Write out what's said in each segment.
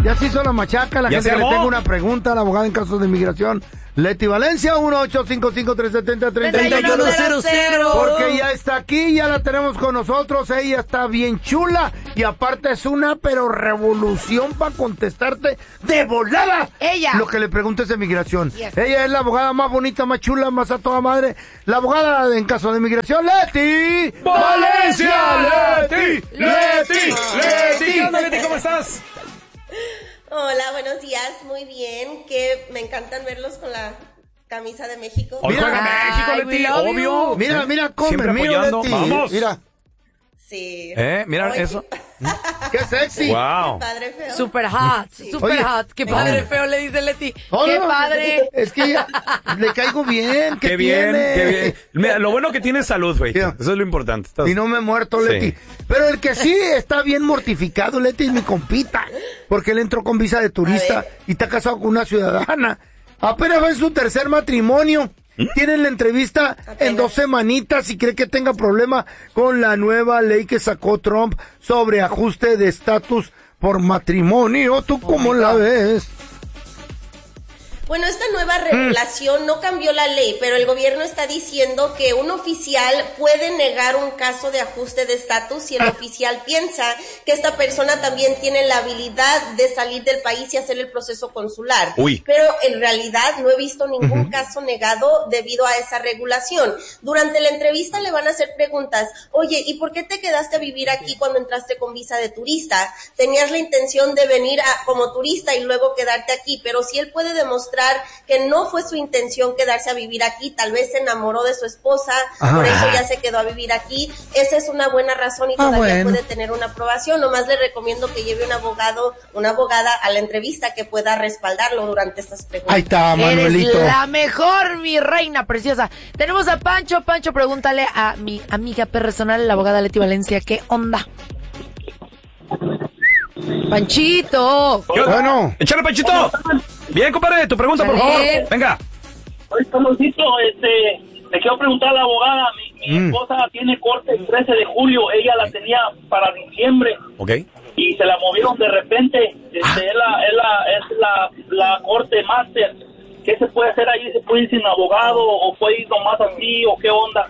Ya se hizo la machaca, la gente que le tenga una pregunta a la abogada en casos de inmigración. Leti Valencia, 1-855-370-3100. Porque ya está aquí, ya la tenemos con nosotros. Ella está bien chula y aparte es una pero revolución para contestarte de volada. Ella. Lo que le preguntes de inmigración. Yes. Ella es la abogada más bonita, más chula, más a toda madre. La abogada en caso de inmigración, Leti Valencia. Leti. ¿Qué onda, Leti? ¿Cómo estás? Hola, buenos días, muy bien, que me encantan verlos con la camisa de México. Hoy juega México, Leti, obvio. Mira, come, mira, Leti. Vamos. Mira. Sí. Mira eso. ¡Qué sexy! Wow. Qué padre feo. Super hot, Sí. super hot. Qué padre feo, le dice Leti. ¡Qué padre! Es que ya le caigo bien. Qué bien. Mira, lo bueno que tiene es salud, güey. Eso es lo importante. Y no me he muerto, Leti. Sí. Pero el que sí está bien mortificado, Leti, es mi compita. Porque él entró con visa de turista y está casado con una ciudadana. Apenas va en su tercer matrimonio. Tienen la entrevista en 2 semanitas y cree que tenga problema con la nueva ley que sacó Trump sobre ajuste de estatus por matrimonio. ¿Tú cómo la ves? Bueno, esta nueva regulación no cambió la ley, pero el gobierno está diciendo que un oficial puede negar un caso de ajuste de estatus si el oficial piensa que esta persona también tiene la habilidad de salir del país y hacer el proceso consular. Uy. Pero en realidad no he visto ningún caso negado debido a esa regulación. Durante la entrevista le van a hacer preguntas. Oye, ¿y por qué te quedaste a vivir aquí cuando entraste con visa de turista? Tenías la intención de venir como turista y luego quedarte aquí, pero si él puede demostrar que no fue su intención quedarse a vivir aquí, tal vez se enamoró de su esposa, por eso ya se quedó a vivir aquí, esa es una buena razón y todavía puede tener una aprobación. Nomás le recomiendo que lleve un abogado, una abogada a la entrevista que pueda respaldarlo durante estas preguntas. Ahí está, Manuelito. Eres la mejor, mi reina preciosa. Tenemos a Pancho. Pancho, pregúntale a mi amiga personal, la abogada Leti Valencia, ¿qué onda? Panchito. Bueno. ¡Échale, Panchito! Bien, compadre, tu pregunta, por favor. Venga. Oye, Carlosito, le quiero preguntar a la abogada. Mi esposa tiene corte el 13 de julio. Ella la tenía para diciembre. Ok. Y se la movieron de repente. Es la corte máster. ¿Qué se puede hacer ahí? ¿Se puede ir sin abogado o puede ir nomás así o qué onda?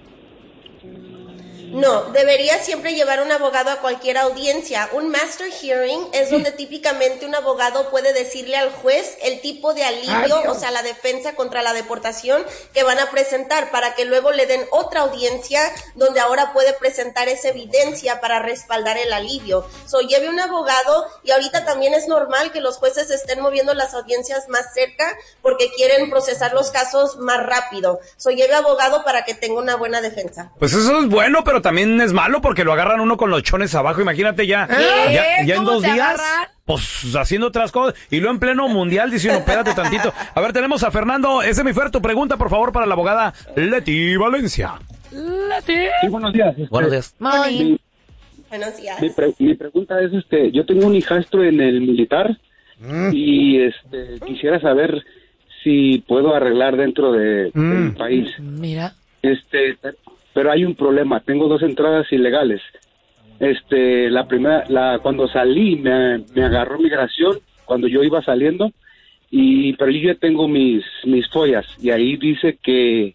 No, debería siempre llevar un abogado a cualquier audiencia. Un master hearing es donde típicamente un abogado puede decirle al juez el tipo de alivio, o sea, la defensa contra la deportación que van a presentar para que luego le den otra audiencia donde ahora puede presentar esa evidencia para respaldar el alivio. Lleve un abogado y ahorita también es normal que los jueces estén moviendo las audiencias más cerca porque quieren procesar los casos más rápido. Lleve abogado para que tenga una buena defensa. Pues eso es bueno, pero también es malo porque lo agarran uno con los chones abajo. Imagínate ya en 2 días, agarran? Pues haciendo otras cosas. Y luego en pleno mundial dice uno, espérate tantito. A ver, tenemos a Fernando. Ese es mi Fer, tu pregunta, por favor, para la abogada Leti Valencia. Leti. Sí, buenos días. Buenos días. Buenos días. Mi pregunta es, yo tengo un hijastro en el militar y quisiera saber si puedo arreglar dentro de del país. Mira. Pero hay un problema, tengo 2 entradas ilegales. La primera, cuando salí, me agarró migración cuando yo iba saliendo, pero yo ya tengo mis follas y ahí dice que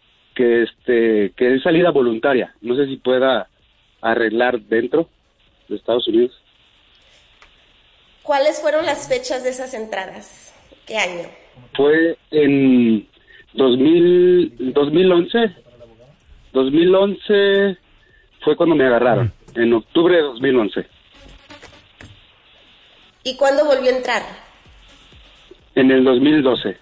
es salida voluntaria. No sé si pueda arreglar dentro de Estados Unidos. ¿Cuáles fueron las fechas de esas entradas? ¿Qué año? Fue en 2011. 2011 fue cuando me agarraron, en octubre de 2011. ¿Y cuándo volvió a entrar? En el 2012.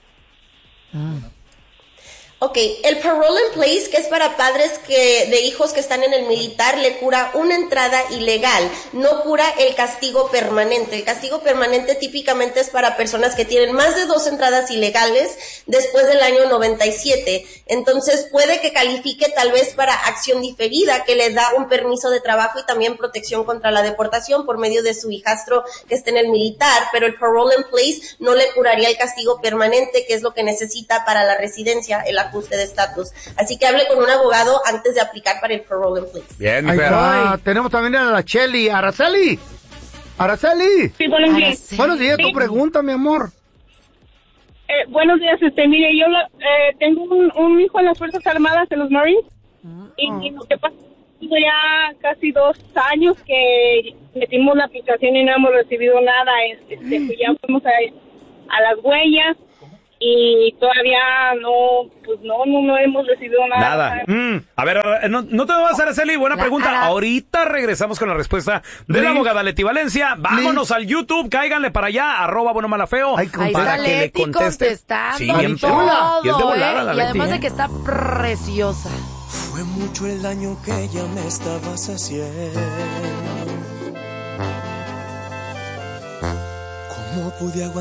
Ok, el parole in place, que es para padres de hijos que están en el militar, le cura una entrada ilegal, no cura el castigo permanente. El castigo permanente típicamente es para personas que tienen más de 2 entradas ilegales después del año 97. Entonces puede que califique tal vez para acción diferida, que le da un permiso de trabajo y también protección contra la deportación por medio de su hijastro que esté en el militar, pero el parole in place no le curaría el castigo permanente, que es lo que necesita para la residencia, el ajuste de estatus. Así que hable con un abogado antes de aplicar para el parole in place. Bien, tenemos también a la Cheli. Araceli. Araceli. Sí, buenos días. Buenos días, Sí. tu pregunta, mi amor. Buenos días, mire, yo tengo un hijo en las Fuerzas Armadas, en los Marines, y lo que pasa es que ya casi 2 años que metimos la aplicación y no hemos recibido nada, pues ya fuimos a las huellas y todavía no hemos recibido nada. A ver, no te vas a hacer, Araceli, buena pregunta. Ahorita regresamos con la respuesta de la abogada Leti Valencia. Vámonos al YouTube, cáiganle para allá, @buenomalafeo, Ahí para está que le Leti conteste. contestando Sí, bien todo, perra. Bien de volada la y Leti, además de que está preciosa. Fue mucho el daño que ella me estabas haciendo. ¿Cómo pude aguantar?